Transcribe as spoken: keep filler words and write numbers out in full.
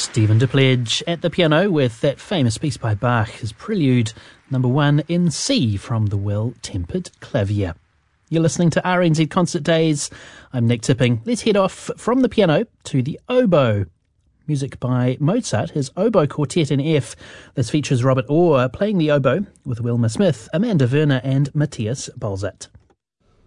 Stephen Dupledge at the piano with that famous piece by Bach, his Prelude number one in C from the Well-Tempered Clavier. You're listening to R N Z Concert Days. I'm Nick Tipping. Let's head off from the piano to the oboe. Music by Mozart, his Oboe Quartet in F. This features Robert Orr playing the oboe with Wilma Smith, Amanda Werner and Matthias Balzat.